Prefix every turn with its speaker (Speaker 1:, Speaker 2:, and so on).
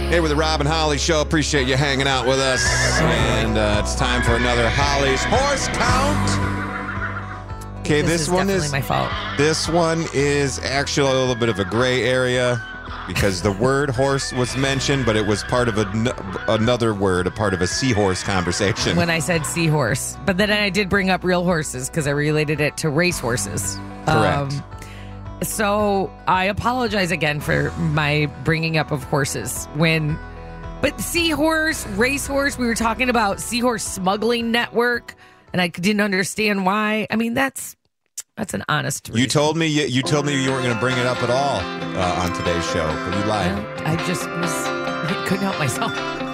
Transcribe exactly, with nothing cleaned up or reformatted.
Speaker 1: Hey, we're the Rob and Holly Show. Appreciate you hanging out with us. And uh, it's time for another Holly's Horse Count. Okay, this,
Speaker 2: this is
Speaker 1: one
Speaker 2: definitely
Speaker 1: is
Speaker 2: my fault.
Speaker 1: This one is actually a little bit of a gray area because the word horse was mentioned, but it was part of a, another word, a part of a seahorse conversation.
Speaker 2: When I said seahorse. But then I did bring up real horses because I related it to race horses.
Speaker 1: Correct.
Speaker 2: Um, so I apologize again for my bringing up of horses when, but seahorse, racehorse, we were talking about seahorse smuggling network, and I didn't understand why. I mean, that's that's an honest reason.
Speaker 1: You told me you, you told me you weren't going to bring it up at all uh, on today's show, but you lied.
Speaker 2: Well, I just was, I couldn't help myself.